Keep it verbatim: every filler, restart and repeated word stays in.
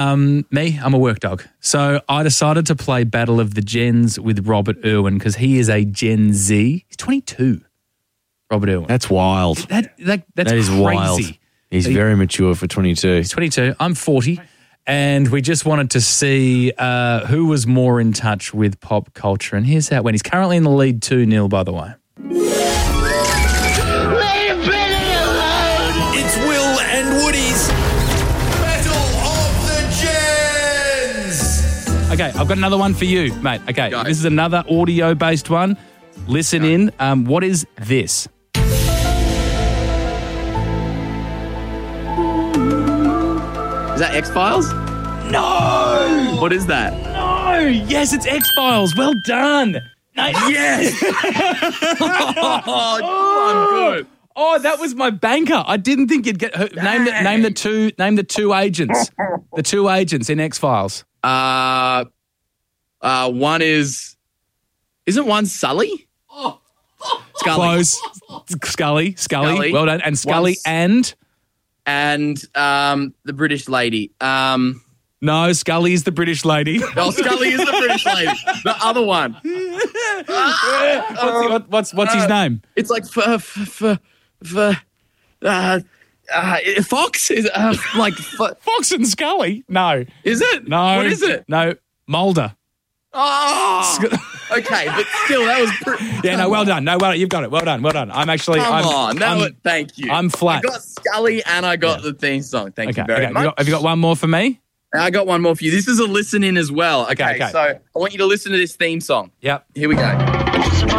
Um, me, I'm a work dog. So I decided to play Battle of the Gens with Robert Irwin because he is a Gen Z. He's twenty-two, Robert Irwin. That's wild. That, that, that's That is crazy. wild. He's He- very mature for twenty-two. He's twenty-two. I'm forty. And we just wanted to see uh, who was more in touch with pop culture. And here's how it went. He's currently in the lead two nil, by the way. It's Will and Woody's Battle of the Gens. Okay, I've got another one for you, mate. Okay, Go. this is another audio-based one. Listen in. Um, what is this? Is that X-Files? No! What is that? No! Yes, it's X-Files. Well done. No, Yes! oh, I'm good. Oh, that was my banker. I didn't think you'd get. Name the, name the two. Name the two agents. The two agents in X Files. Uh, uh, one is, isn't one Sully? Scully. Close. Scully. Scully. Scully. Well done. And Scully One's- and And um, the British lady. Um, no, Scully is the British lady. oh, Scully is the British lady. The other one. what's, what, what's what's his name? It's like for for for uh, uh, Fox is uh, like for, Fox and Scully. No, is it? no. What is it? No, Mulder. Oh, okay, but still, that was pretty. Yeah, no, well done. No, well, you've got it. Well done. Well done. I'm actually. Come I'm, on, no, I'm- thank you. I'm flat. I got Scully and I got the theme song. Thank Okay, you very okay. much. Have you, got, have you got one more for me? I got one more for you. This is a listen in as well. Okay, Okay, okay. so I want you to listen to this theme song. Yep. Here we go.